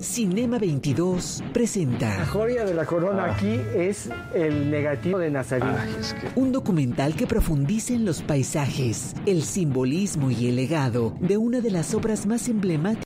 Cinema 22 presenta La joya de la corona aquí es el negativo de Nazarín. un documental que profundiza en los paisajes, el simbolismo y el legado de una de las obras más emblemáticas